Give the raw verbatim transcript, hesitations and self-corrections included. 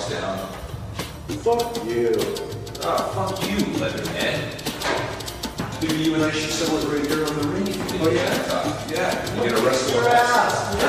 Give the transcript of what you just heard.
down. Fuck you. Oh, fuck you, Leatherhead. Maybe you and I should celebrate here on the ring. Oh, yeah? Yeah, you get arrested. Your ass.